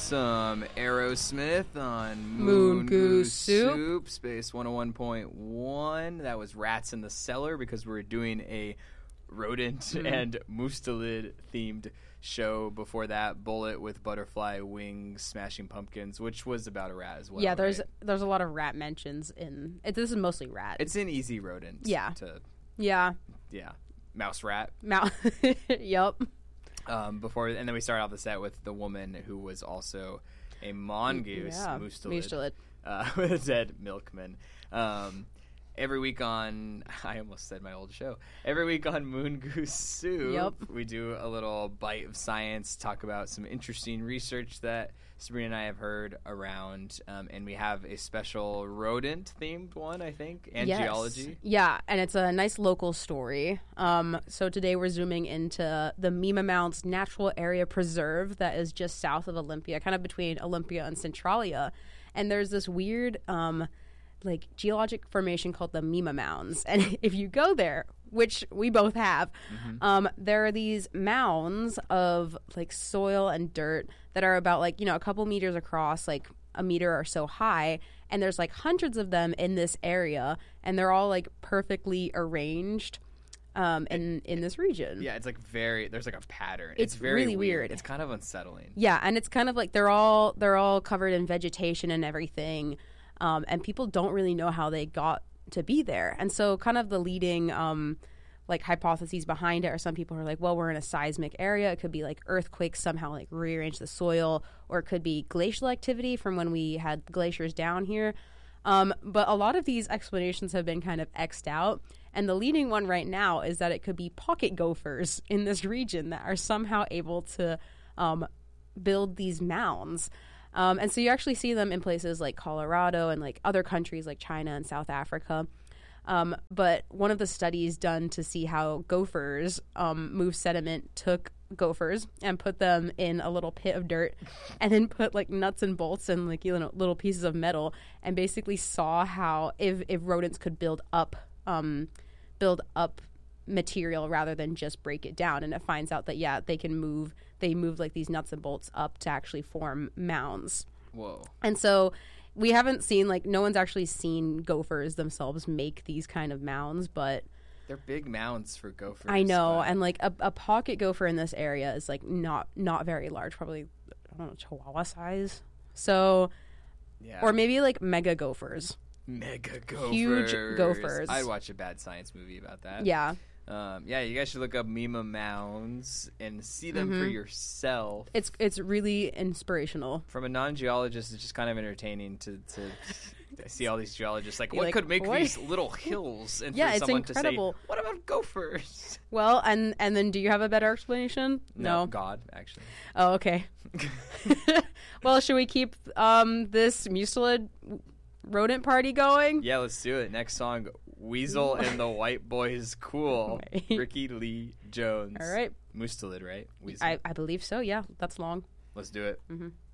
some Aerosmith on Moon Goose Soup. Space 101.1. That was Rats in the Cellar because we're doing a rodent and mustelid themed show. Before that, Bullet with Butterfly Wings, Smashing Pumpkins, which was about a rat as well. Yeah, there's a lot of rat mentions in it. This is mostly rat. It's an easy rodent. Yeah. Yeah. Mouse rat. Yup. And then we started off the set with the woman who was also a mongoose, mustelid, with a dead milkman. Every week on, I almost said my old show. Every week on Moon Goose Soup, we do a little bite of science, talk about some interesting research that Sabrina and I have heard around, and we have a special rodent-themed one, I think, and geology. Yeah, and it's a nice local story. So today we're zooming into the Mima Mounds Natural Area Preserve that is just south of Olympia, kind of between Olympia and Centralia. And there's this weird geologic formation called the Mima Mounds. And if you go there, which we both have, there are these mounds of soil and dirt that are about a couple meters across, a meter or so high, and there's hundreds of them in this area, and they're all perfectly arranged in this region. Yeah, it's there's a pattern. It's very really weird. It's kind of unsettling. Yeah, and it's kind of they're all covered in vegetation and everything. And people don't really know how they got to be there. And so kind of the leading hypotheses behind it are some people are well, we're in a seismic area. It could be earthquakes somehow rearrange the soil, or it could be glacial activity from when we had glaciers down here. But a lot of these explanations have been kind of X'd out. And the leading one right now is that it could be pocket gophers in this region that are somehow able to build these mounds. And so you actually see them in places like Colorado and other countries like China and South Africa. But one of the studies done to see how gophers move sediment took gophers and put them in a little pit of dirt and then put nuts and bolts and little pieces of metal, and basically saw how if rodents could build up material rather than just break it down. And it finds out that they move these nuts and bolts up to actually form mounds. Whoa. And so we haven't seen no one's actually seen gophers themselves make these kind of mounds, but they're big mounds for gophers. I know. And a pocket gopher in this area is not very large, probably I don't know, Chihuahua size. So or maybe mega gophers. Mega gophers. Huge gophers. I'd watch a Bad Science movie about that. Yeah. You guys should look up Mima Mounds and see them for yourself. It's really inspirational. From a non-geologist, it's just kind of entertaining to see all these geologists what could make these little hills, and for someone incredible. To say, what about gophers? Well, and then do you have a better explanation? No, God, actually. Oh, okay. Well, should we keep this mustelid rodent party going? Yeah, let's do it. Next song, Weasel and the White Boys Cool. Ricky Lee Jones. All right. Mustelid, right? Weasel. I believe so, yeah. That's long. Let's do it. Mm-hmm.